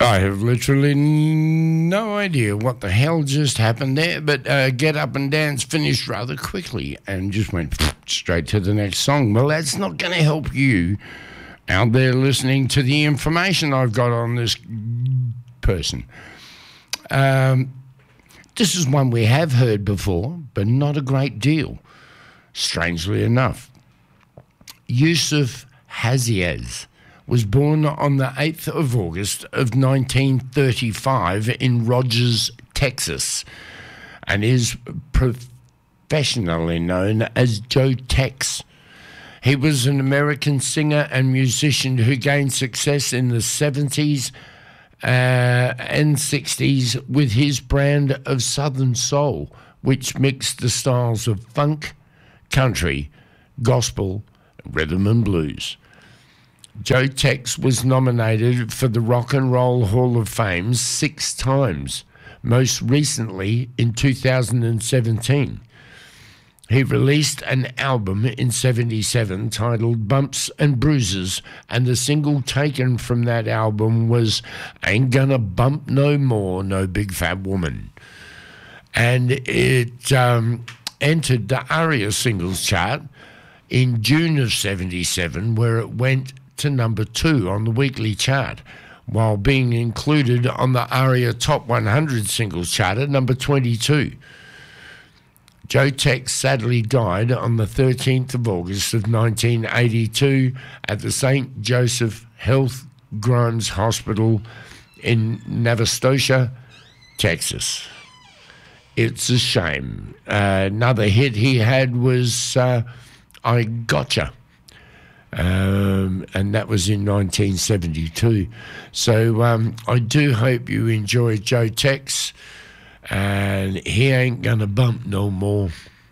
I have literally no idea what the hell just happened there, but Get Up and Dance finished rather quickly and just went straight to the next song. Well, that's not going to help you out there listening to the information I've got on this person. This is one we have heard before, but not a great deal, strangely enough. Yusuf Haziaz was born on the 8th of August of 1935 in Rogers, Texas, and is professionally known as Joe Tex. He was an American singer and musician who gained success in the 70s and 60s with his brand of Southern soul, which mixed the styles of funk, country, gospel, rhythm and blues. Joe Tex was nominated for the Rock and Roll Hall of Fame 6 times, most recently in 2017. He released an album in '77 titled Bumps and Bruises, and the single taken from that album was Ain't Gonna Bump No More, No Big Fat Woman. And it entered the ARIA singles chart in June of '77, where it went to number 2 on the weekly chart, while being included on the ARIA Top 100 singles chart at number 22. Joe Tex sadly died on the 13th of August of 1982 at the St. Joseph Health Grimes Hospital in Navastosha, Texas. It's a shame. Another hit he had was I Gotcha. And that was in 1972. So I do hope you enjoy Joe Tex, and he ain't gonna bump no more.